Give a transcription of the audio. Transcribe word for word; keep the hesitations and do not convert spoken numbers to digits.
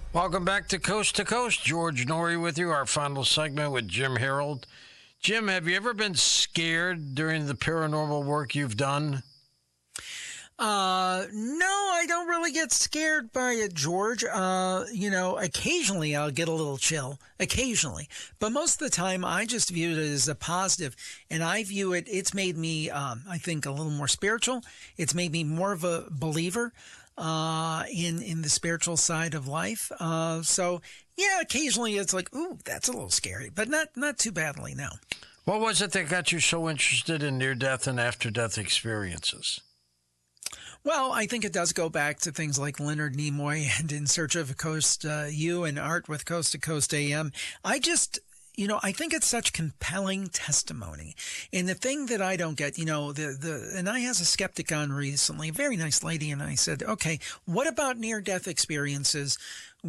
Welcome back to Coast to Coast. George Norrie with you, our final segment with Jim Harold. Jim, have you ever been scared during the paranormal work you've done? Uh, no, I don't really get scared by it, George. Uh, you know, occasionally I'll get a little chill, occasionally. But most of the time I just view it as a positive, and I view it, it's made me, um, I think, a little more spiritual. It's made me more of a believer, uh, in, in the spiritual side of life. Uh, so yeah, occasionally it's like, ooh, that's a little scary, but not, not too badly, no. What was it that got you so interested in near-death and after-death experiences? Well, I think it does go back to things like Leonard Nimoy and In Search of a Coast uh, U and Art with Coast to Coast A M. I just, you know, I think it's such compelling testimony. And the thing that I don't get, you know, the, the, and I has a skeptic on recently, a very nice lady, and I said, okay, what about near-death experiences